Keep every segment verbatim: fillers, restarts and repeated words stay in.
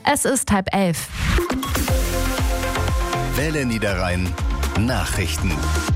Es ist halb elf. Welle Niederrhein Nachrichten.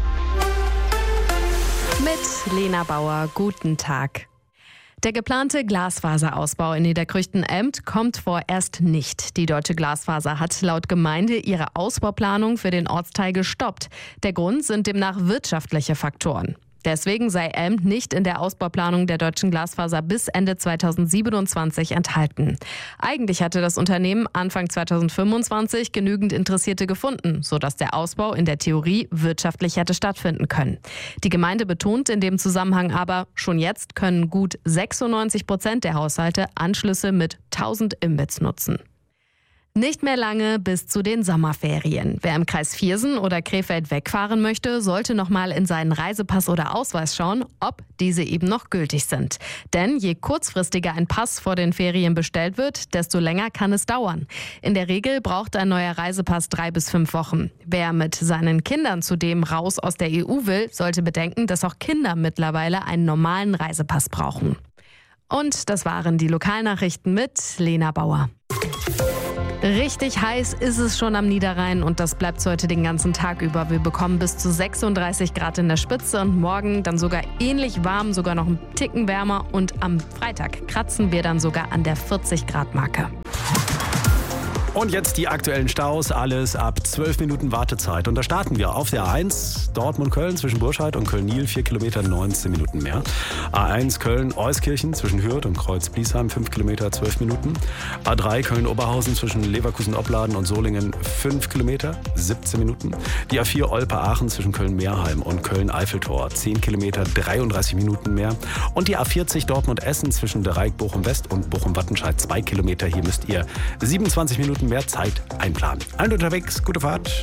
Mit Lena Bauer, guten Tag. Der geplante Glasfaserausbau in Niederkrüchten-Empt kommt vorerst nicht. Die Deutsche Glasfaser hat laut Gemeinde ihre Ausbauplanung für den Ortsteil gestoppt. Der Grund sind demnach wirtschaftliche Faktoren. Deswegen sei Empt nicht in der Ausbauplanung der Deutschen Glasfaser bis Ende zweitausendsiebenundzwanzig enthalten. Eigentlich hatte das Unternehmen Anfang zweitausendfünfundzwanzig genügend Interessierte gefunden, sodass der Ausbau in der Theorie wirtschaftlich hätte stattfinden können. Die Gemeinde betont in dem Zusammenhang aber, schon jetzt können gut sechsundneunzig Prozent der Haushalte Anschlüsse mit tausend Mbits nutzen. Nicht mehr lange bis zu den Sommerferien. Wer im Kreis Viersen oder Krefeld wegfahren möchte, sollte noch mal in seinen Reisepass oder Ausweis schauen, ob diese eben noch gültig sind. Denn je kurzfristiger ein Pass vor den Ferien bestellt wird, desto länger kann es dauern. In der Regel braucht ein neuer Reisepass drei bis fünf Wochen. Wer mit seinen Kindern zudem raus aus der E U will, sollte bedenken, dass auch Kinder mittlerweile einen normalen Reisepass brauchen. Und das waren die Lokalnachrichten mit Lena Bauer. Richtig heiß ist es schon am Niederrhein und das bleibt heute den ganzen Tag über. Wir bekommen bis zu sechsunddreißig Grad in der Spitze und morgen dann sogar ähnlich warm, sogar noch einen Ticken wärmer. Und am Freitag kratzen wir dann sogar an der vierzig Grad Marke. Und jetzt die aktuellen Staus, alles ab zwölf Minuten Wartezeit. Und da starten wir auf der A eins Dortmund-Köln zwischen Burscheid und Köln-Niel, vier Kilometer, neunzehn Minuten mehr. A eins Köln-Euskirchen zwischen Hürth und Kreuz-Bliesheim, fünf Kilometer, zwölf Minuten. A drei Köln-Oberhausen zwischen Leverkusen-Opladen und Solingen, fünf Kilometer, siebzehn Minuten. Die A vier Olpe-Aachen zwischen Köln-Meerheim und Köln-Eiffeltor, zehn Kilometer, dreiunddreißig Minuten mehr. Und die A vierzig Dortmund-Essen zwischen Dereik, Bochum-West und Bochum-Wattenscheid, zwei Kilometer. Hier müsst ihr siebenundzwanzig Minuten mehr Zeit einplanen. Allen unterwegs, gute Fahrt.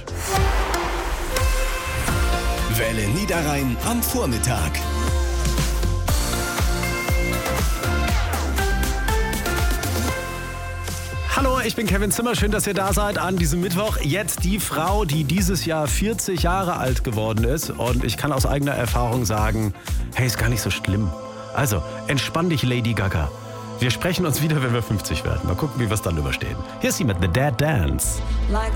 Welle Niederrhein am Vormittag. Hallo, ich bin Kevin Zimmer. Schön, dass ihr da seid an diesem Mittwoch. Jetzt die Frau, die dieses Jahr vierzig Jahre alt geworden ist. Und ich kann aus eigener Erfahrung sagen, hey, ist gar nicht so schlimm. Also, entspann dich, Lady Gaga. Wir sprechen uns wieder, wenn wir fünfzig werden. Mal gucken, wie wir es dann überstehen. Hier ist sie mit The Dead Dance. Like